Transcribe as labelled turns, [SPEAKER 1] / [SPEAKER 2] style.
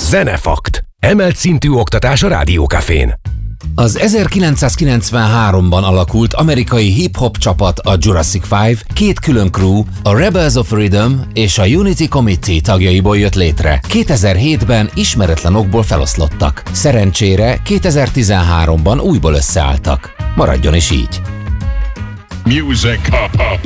[SPEAKER 1] Zenefakt. Emelt szintű oktatás a Rádiókafén.
[SPEAKER 2] Az 1993-ban alakult amerikai hip-hop csapat, a Jurassic 5 két külön crew, a Rebels of Rhythm és a Unity Committee tagjaiból jött létre. 2007-ben ismeretlen okból feloszlottak. Szerencsére 2013-ban újból összeálltak. Maradjon is így.
[SPEAKER 3] Music.